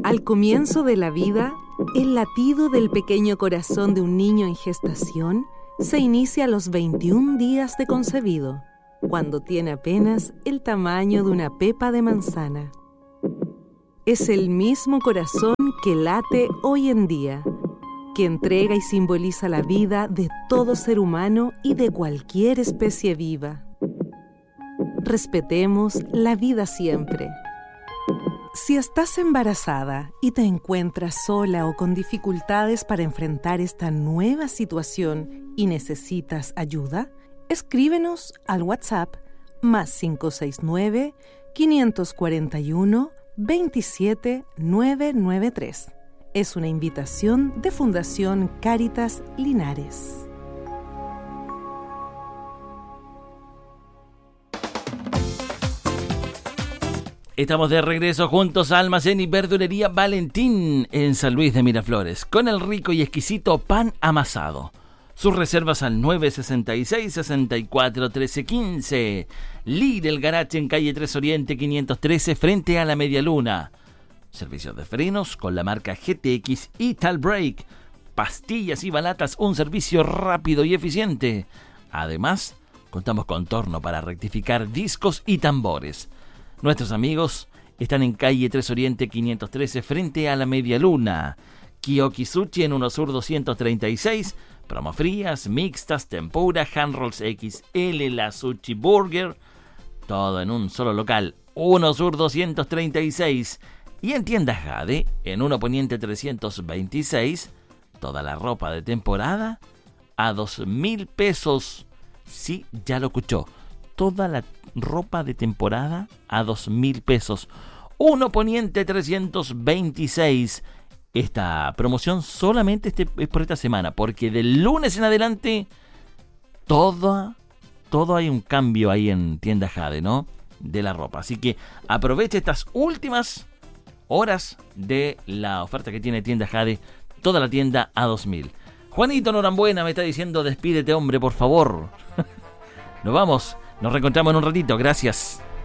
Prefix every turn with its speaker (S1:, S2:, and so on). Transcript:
S1: Al comienzo de la vida, el latido del pequeño corazón de un niño en gestación se inicia a los 21 días de concebido, cuando tiene apenas el tamaño de una pepa de manzana. Es el mismo corazón que late hoy en día, que entrega y simboliza la vida de todo ser humano y de cualquier especie viva. Respetemos la vida siempre. Si estás embarazada y te encuentras sola o con dificultades para enfrentar esta nueva situación y necesitas ayuda, escríbenos al WhatsApp +569 541 27 993. Es una invitación de Fundación Cáritas Linares.
S2: Estamos de regreso juntos a Almacén y Verdulería Valentín en San Luis de Miraflores, con el rico y exquisito pan amasado. Sus reservas al 966-641315. Lidl Garage en calle 3 Oriente 513 frente a la Media Luna. Servicios de frenos con la marca GTX y Talbrake. Pastillas y balatas, un servicio rápido y eficiente. Además, contamos con torno para rectificar discos y tambores. Nuestros amigos están en calle 3 Oriente 513 frente a la Media Luna. Kiyoki Sushi en 1 Sur 236. Promo frías, mixtas, tempura, handrolls XL, la Sushi Burger. Todo en un solo local. 1 Sur 236. Y en tiendas Jade, en 1 Poniente 326. Toda la ropa de temporada a 2.000 pesos. Sí, ya lo escuchó. Toda la ropa de temporada a 2.000 pesos. 1 Poniente 326. Esta promoción solamente es por esta semana, porque del lunes en adelante todo hay un cambio ahí en tienda Jade, ¿no? De la ropa. Así que aproveche estas últimas horas de la oferta que tiene tienda Jade. Toda la tienda a 2.000. Juanito Norambuena me está diciendo: despídete, hombre, por favor. Nos vamos. Nos reencontramos en un ratito. Gracias.